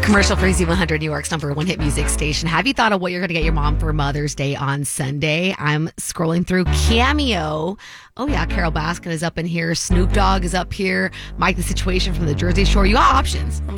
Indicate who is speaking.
Speaker 1: Commercial free Z100, New York's number one hit music station. Have you thought of what you're going to get your mom for Mother's Day on Sunday? I'm scrolling through Cameo. Oh, yeah, Carol Baskin is up in here. Snoop Dogg is up here. Mike the Situation from the Jersey Shore. You got options.